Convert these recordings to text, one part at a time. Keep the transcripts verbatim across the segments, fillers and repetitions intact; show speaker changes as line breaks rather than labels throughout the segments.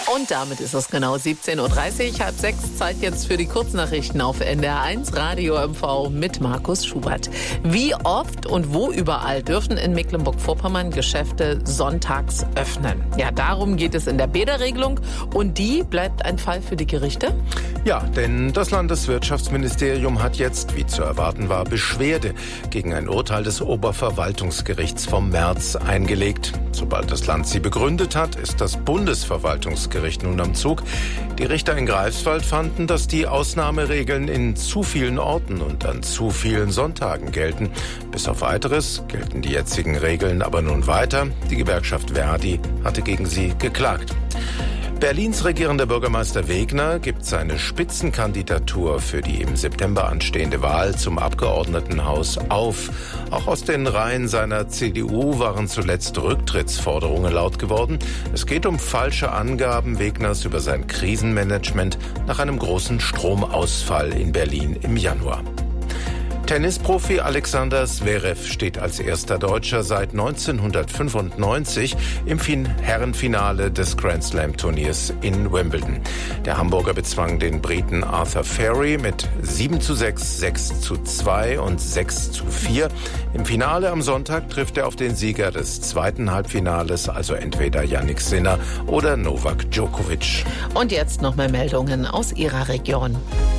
Und damit ist es genau siebzehn Uhr dreißig, halb sechs, Zeit jetzt für die Kurznachrichten auf N D R eins Radio M V mit Markus Schubert. Wie oft und wo überall dürfen in Mecklenburg-Vorpommern Geschäfte sonntags öffnen? Ja, darum geht es in der Bäderregelung und die bleibt ein Fall für die Gerichte?
Ja, denn das Landeswirtschaftsministerium hat jetzt, wie zu erwarten war, Beschwerde gegen ein Urteil des Oberverwaltungsgerichts vom März eingelegt. Sobald das Land sie begründet hat, ist das Bundesverwaltungsgericht nun am Zug. Die Richter in Greifswald fanden, dass die Ausnahmeregeln in zu vielen Orten und an zu vielen Sonntagen gelten. Bis auf Weiteres gelten die jetzigen Regeln aber nun weiter. Die Gewerkschaft Verdi hatte gegen sie geklagt. Berlins regierender Bürgermeister Wegner gibt seine Spitzenkandidatur für die im September anstehende Wahl zum Abgeordnetenhaus auf. Auch aus den Reihen seiner C D U waren zuletzt Rücktrittsforderungen laut geworden. Es geht um falsche Angaben Wegners über sein Krisenmanagement nach einem großen Stromausfall in Berlin im Januar. Tennisprofi Alexander Zverev steht als erster Deutscher seit neunzehnhundertfünfundneunzig im Herrenfinale des Grand Slam Turniers in Wimbledon. Der Hamburger bezwang den Briten Arthur Ferry mit sieben zu sechs, sechs zu zwei und sechs zu vier. Im Finale am Sonntag trifft er auf den Sieger des zweiten Halbfinales, also entweder Jannik Sinner oder Novak Djokovic.
Und jetzt noch mehr Meldungen aus Ihrer Region.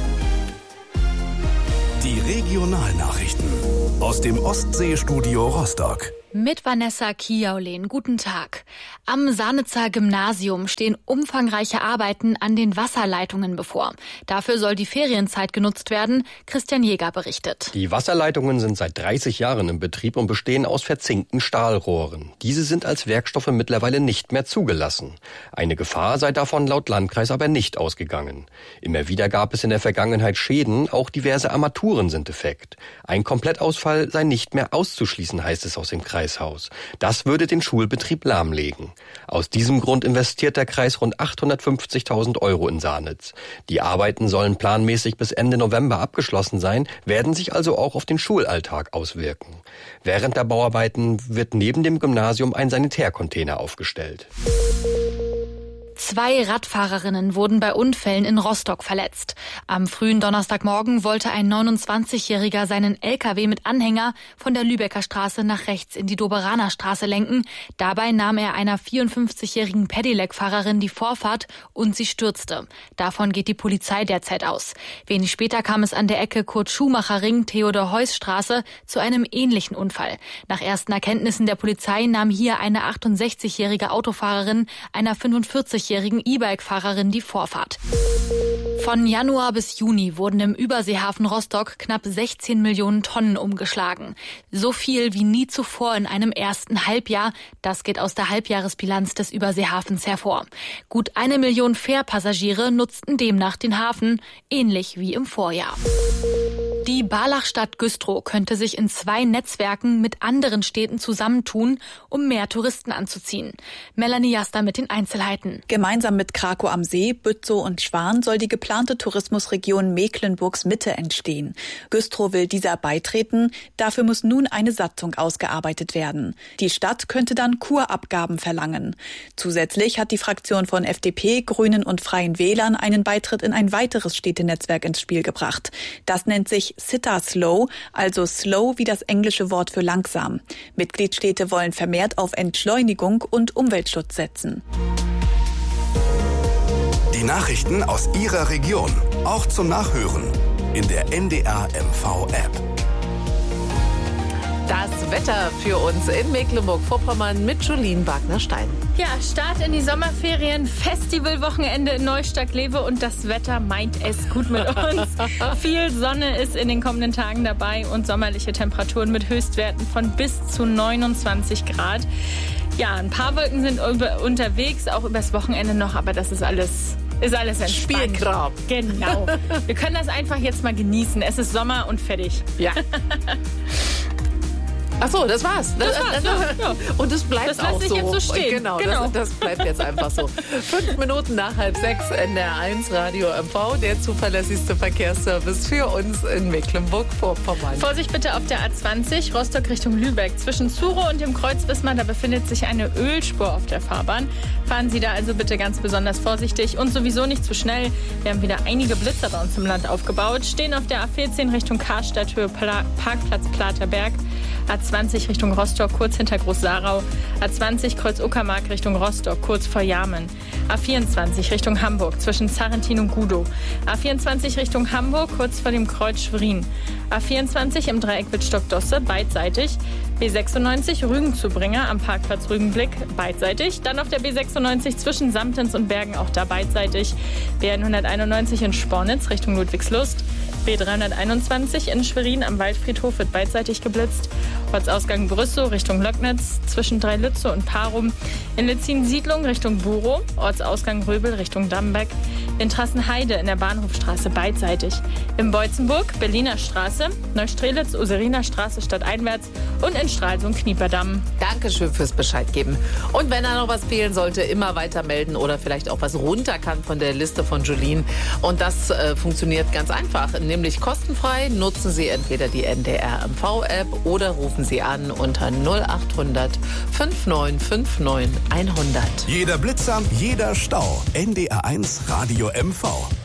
Die Regionalnachrichten aus dem Ostseestudio Rostock.
Mit Vanessa Kiaulin. Guten Tag. Am Sanitzer Gymnasium stehen umfangreiche Arbeiten an den Wasserleitungen bevor. Dafür soll die Ferienzeit genutzt werden. Christian Jäger berichtet.
Die Wasserleitungen sind seit dreißig Jahren im Betrieb und bestehen aus verzinkten Stahlrohren. Diese sind als Werkstoffe mittlerweile nicht mehr zugelassen. Eine Gefahr sei davon laut Landkreis aber nicht ausgegangen. Immer wieder gab es in der Vergangenheit Schäden, auch diverse Armaturen sind defekt. Ein Komplettausfall sei nicht mehr auszuschließen, heißt es aus dem Kreis. Das würde den Schulbetrieb lahmlegen. Aus diesem Grund investiert der Kreis rund achthundertfünfzigtausend Euro in Sanitz. Die Arbeiten sollen planmäßig bis Ende November abgeschlossen sein, werden sich also auch auf den Schulalltag auswirken. Während der Bauarbeiten wird neben dem Gymnasium ein Sanitärcontainer aufgestellt.
Zwei Radfahrerinnen wurden bei Unfällen in Rostock verletzt. Am frühen Donnerstagmorgen wollte ein neunundzwanzigjähriger seinen L K W mit Anhänger von der Lübecker Straße nach rechts in die Doberaner Straße lenken. Dabei nahm er einer vierundfünfzigjährigen Pedelec-Fahrerin die Vorfahrt und sie stürzte. Davon geht die Polizei derzeit aus. Wenig später kam es an der Ecke Kurt-Schumacher-Ring, Theodor-Heuss-Straße zu einem ähnlichen Unfall. Nach ersten Erkenntnissen der Polizei nahm hier eine achtundsechzigjährige Autofahrerin einer fünfundvierzigjährigen E-Bike-Fahrerin die Vorfahrt. Von Januar bis Juni wurden im Überseehafen Rostock knapp sechzehn Millionen Tonnen umgeschlagen. So viel wie nie zuvor in einem ersten Halbjahr. Das geht aus der Halbjahresbilanz des Überseehafens hervor. Gut eine Million Fährpassagiere nutzten demnach den Hafen, ähnlich wie im Vorjahr. Die Barlachstadt Güstrow könnte sich in zwei Netzwerken mit anderen Städten zusammentun, um mehr Touristen anzuziehen. Melanie Jaster mit den Einzelheiten.
Gemeinsam mit Krakow am See, Bützow und Schwan soll die geplante Tourismusregion Mecklenburgs Mitte entstehen. Güstrow will dieser beitreten. Dafür muss nun eine Satzung ausgearbeitet werden. Die Stadt könnte dann Kurabgaben verlangen. Zusätzlich hat die Fraktion von F D P, Grünen und Freien Wählern einen Beitritt in ein weiteres Städtenetzwerk ins Spiel gebracht. Das nennt sich Sitta Slow, also slow wie das englische Wort für langsam. Mitgliedsstädte wollen vermehrt auf Entschleunigung und Umweltschutz setzen.
Die Nachrichten aus Ihrer Region, auch zum Nachhören in der N D R M V App.
Das Wetter für uns in Mecklenburg-Vorpommern mit Julien Wagner-Stein.
Ja, Start in die Sommerferien, Festivalwochenende in Neustadt-Lewe und das Wetter meint es gut mit uns. Viel Sonne ist in den kommenden Tagen dabei und sommerliche Temperaturen mit Höchstwerten von bis zu neunundzwanzig Grad. Ja, ein paar Wolken sind über, unterwegs, auch übers Wochenende noch, aber das ist alles, ist alles entspannt.
Spielkram.
Genau. Wir können das einfach jetzt mal genießen. Es ist Sommer und fertig.
Ja. Ach so, das war's.
Das war's, ja, ja.
Und es bleibt
das
auch
lasse
so.
Ich jetzt so stehen.
Genau,
genau.
Das, das bleibt jetzt einfach so. Fünf Minuten nach halb sechs, N D R eins, Radio M V, der zuverlässigste Verkehrsservice für uns in Mecklenburg-Vorpommern.
Vorsicht bitte auf der A zwanzig, Rostock Richtung Lübeck. Zwischen Zuro und dem Kreuz Wismar, da befindet sich eine Ölspur auf der Fahrbahn. Fahren Sie da also bitte ganz besonders vorsichtig und sowieso nicht zu schnell. Wir haben wieder einige Blitzer bei uns im Land aufgebaut. Stehen auf der A vierzehn Richtung Karstadt, Höhe Pla- Parkplatz Platerberg. A zwanzig Richtung Rostock, kurz hinter Groß-Sarau. A zwanzig Kreuz Uckermark Richtung Rostock, kurz vor Jarmen. A vierundzwanzig Richtung Hamburg, zwischen Zarrentin und Gudow. A vierundzwanzig Richtung Hamburg, kurz vor dem Kreuz Schwerin. A vierundzwanzig im Dreieck Wittstock-Dosse, beidseitig. B sechsundneunzig Rügen-Zubringer am Parkplatz Rügenblick, beidseitig. Dann auf der B sechsundneunzig zwischen Samtens und Bergen, auch da beidseitig. B hunderteinundneunzig in Spornitz Richtung Ludwigslust. B dreihunderteinundzwanzig in Schwerin am Waldfriedhof wird beidseitig geblitzt. Ortsausgang Brüssow Richtung Löcknitz zwischen Dreilütze und Parum. In Litzin-Siedlung Richtung Burow. Ortsausgang Röbel Richtung Dammbeck. In Trassenheide in der Bahnhofstraße beidseitig. In Beutzenburg Berliner Straße. Neustrelitz Useriner Straße stadteinwärts. Und in Stralsund Knieperdamm.
Dankeschön fürs Bescheid geben. Und wenn da noch was fehlen sollte, immer weiter melden oder vielleicht auch was runter kann von der Liste von Julien. Und das äh, funktioniert ganz einfach, nämlich kostenfrei. Nutzen Sie entweder die N D R M V-App oder rufen Sie an unter null acht hundert neunundfünfzig neunundfünfzig hundert.
Jeder Blitzer, jeder Stau. N D R eins Radio M V.